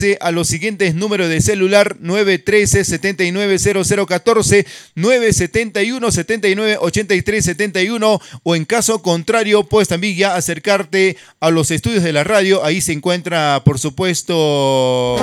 a los siguientes números de celular: 913-790014, 971-798371, o en caso contrario, pues también ya acercarte a los estudios de la radio. Ahí se encuentra, por supuesto...